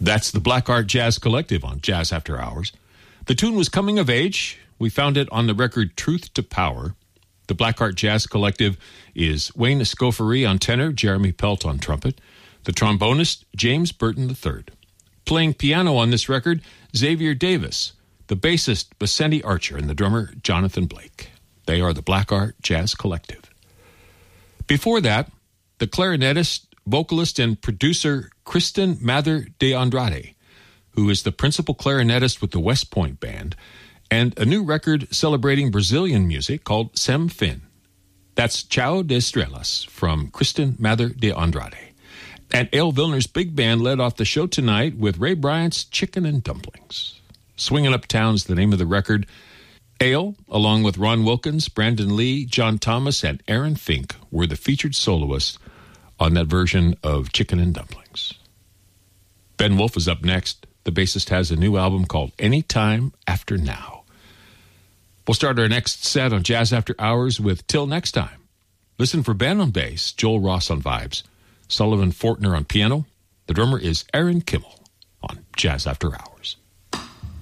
That's the Black Art Jazz Collective on Jazz After Hours. The tune was Coming of Age. We found it on the record Truth to Power. The Black Art Jazz Collective is Wayne Escoffery on tenor, Jeremy Pelt on trumpet, the trombonist James Burton III. Playing piano on this record, Xavier Davis, the bassist Vicente Archer, and the drummer Jonathan Blake. They are the Black Art Jazz Collective. Before that, the clarinetist, vocalist, and producer Kristen Mather de Andrade, who is the principal clarinetist with the West Point Band, and a new record celebrating Brazilian music called Sem Fin. That's Chao de Estrelas from Kristen Mather de Andrade. And Ale Vilner's big band led off the show tonight with Ray Bryant's Chicken and Dumplings. Swinging Uptown's the name of the record. Ale, along with Ron Wilkins, Brandon Lee, John Thomas, and Aaron Fink, were the featured soloists on that version of Chicken and Dumplings. Ben Wolf is up next. The bassist has a new album called Anytime After Now. We'll start our next set on Jazz After Hours with Till Next Time. Listen for Ben on bass, Joel Ross on vibes, Sullivan Fortner on piano. The drummer is Aaron Kimmel on Jazz After Hours.